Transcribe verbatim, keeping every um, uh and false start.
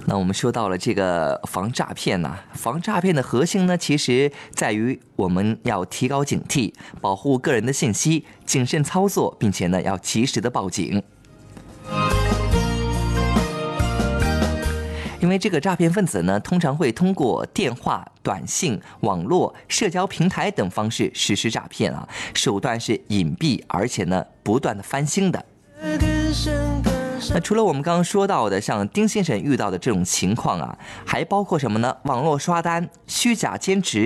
那我们说到了这个防诈骗呢、啊，防诈骗的核心呢，其实在于我们要提高警惕，保护个人的信息，谨慎操作，并且呢要及时的报警。因为这个诈骗分子呢，通常会通过电话、短信、网络、社交平台等方式实施诈骗啊，手段是隐蔽，而且呢不断的翻新的。那除了我们刚刚说到的像丁先生遇到的这种情况啊，还包括什么呢？网络刷单、虚假兼职。